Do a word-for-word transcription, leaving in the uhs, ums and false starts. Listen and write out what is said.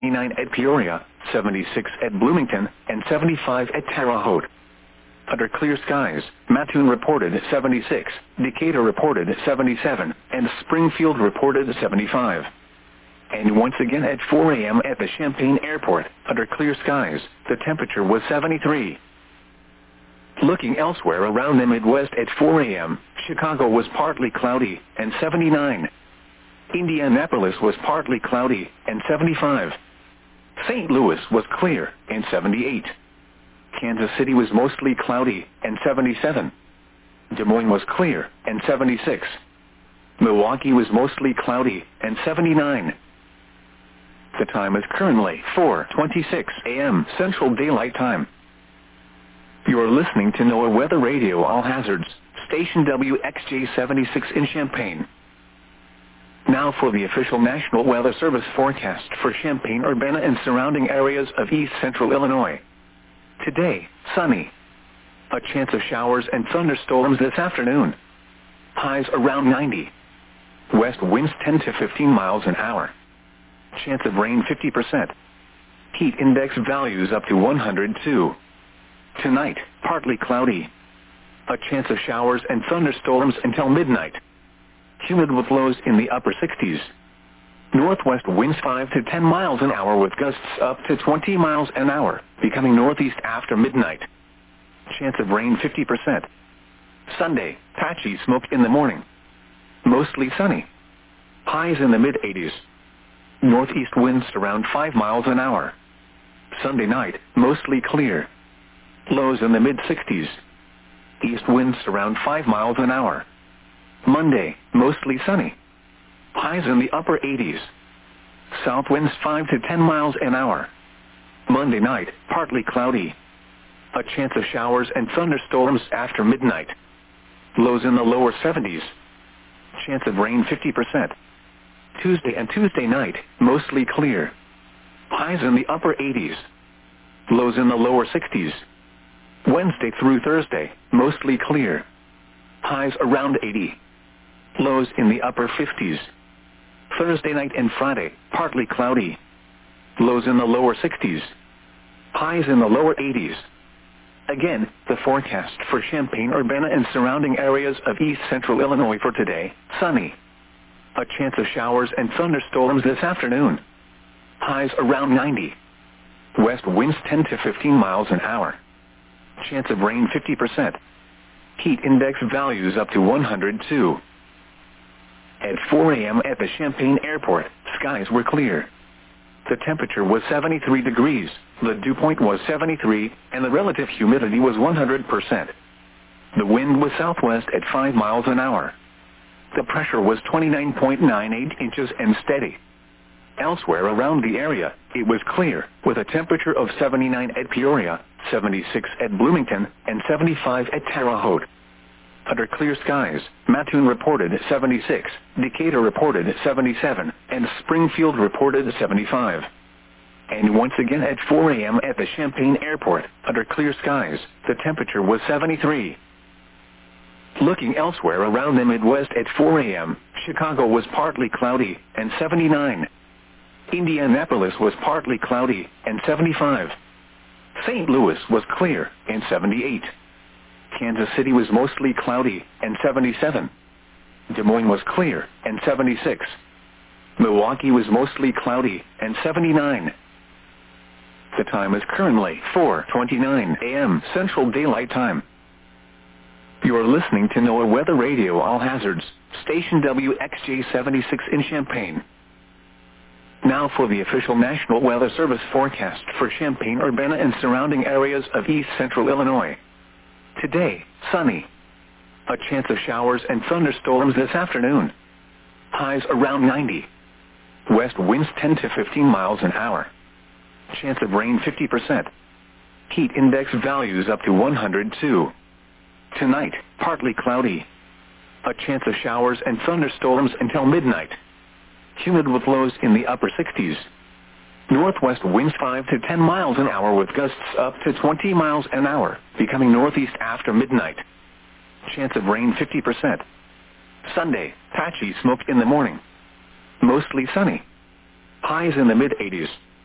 seventy-nine at Peoria, seventy-six at Bloomington, and seventy-five at Terre Haute. Under clear skies, Mattoon reported seventy-six, Decatur reported seventy-seven, and Springfield reported seventy-five. And once again at four a m at the Champaign Airport, under clear skies, the temperature was seventy-three. Looking elsewhere around the Midwest at four a m, Chicago was partly cloudy, and seventy-nine. Indianapolis was partly cloudy, and seventy-five. Saint Louis was clear, and seventy-eight. Kansas City was mostly cloudy, and seventy-seven. Des Moines was clear, and seventy-six. Milwaukee was mostly cloudy, and seventy-nine. The time is currently four twenty-six a m Central Daylight Time. You are listening to NOAA Weather Radio All Hazards, station W X J seventy-six in Champaign. Now for the official National Weather Service forecast for Champaign-Urbana and surrounding areas of east central Illinois. Today, sunny. A chance of showers and thunderstorms this afternoon. Highs around ninety. West winds ten to fifteen miles an hour. Chance of rain fifty percent. Heat index values up to one hundred two. Tonight, partly cloudy. A chance of showers and thunderstorms until midnight. Humid with lows in the upper sixties. Northwest winds five to ten miles an hour with gusts up to twenty miles an hour, becoming northeast after midnight. Chance of rain fifty percent. Sunday, patchy smoke in the morning. Mostly sunny. Highs in the mid-eighties. Northeast winds around five miles an hour. Sunday night, mostly clear. Lows in the mid-sixties. East winds around five miles an hour. Monday, mostly sunny. Highs in the upper eighties. South winds five to ten miles an hour. Monday night, partly cloudy. A chance of showers and thunderstorms after midnight. Lows in the lower seventies. Chance of rain fifty percent. Tuesday and Tuesday night, mostly clear. Highs in the upper eighties. Lows in the lower sixties. Wednesday through Thursday, mostly clear. Highs around eighty. Lows in the upper fifties. Thursday night and Friday, partly cloudy. Lows in the lower sixties. Highs in the lower eighties. Again, the forecast for Champaign-Urbana and surrounding areas of east central Illinois for today, sunny. A chance of showers and thunderstorms this afternoon. Highs around ninety. West winds ten to fifteen miles an hour. Chance of rain fifty percent. Heat index values up to one hundred two. At four a m at the Champaign Airport, skies were clear. The temperature was seventy-three degrees, the dew point was seventy-three, and the relative humidity was one hundred percent. The wind was southwest at five miles an hour. The pressure was twenty-nine point nine eight inches and steady. Elsewhere around the area, it was clear, with a temperature of seventy-nine at Peoria, seventy-six at Bloomington, and seventy-five at Terre Haute. Under clear skies, Mattoon reported seventy-six, Decatur reported seventy-seven, and Springfield reported seventy-five. And once again at four a m at the Champaign Airport, under clear skies, the temperature was seventy-three. Looking elsewhere around the Midwest at four a m, Chicago was partly cloudy, and seventy-nine. Indianapolis was partly cloudy, and seventy-five. Saint Louis was clear, and seventy-eight. Kansas City was mostly cloudy, and seventy-seven. Des Moines was clear, and seventy-six. Milwaukee was mostly cloudy, and seventy-nine. The time is currently four twenty-nine a m Central Daylight Time. You are listening to NOAA Weather Radio All Hazards, station W X J seventy-six in Champaign. Now for the official National Weather Service forecast for Champaign-Urbana and surrounding areas of east central Illinois. Today, sunny. A chance of showers and thunderstorms this afternoon. Highs around ninety. West winds ten to fifteen miles an hour. Chance of rain fifty percent. Heat index values up to one hundred two. Tonight, partly cloudy. A chance of showers and thunderstorms until midnight. Humid with lows in the upper sixties. Northwest winds five to ten miles an hour with gusts up to twenty miles an hour, becoming northeast after midnight. Chance of rain fifty percent. Sunday, patchy smoke in the morning. Mostly sunny. Highs in the mid-eighties.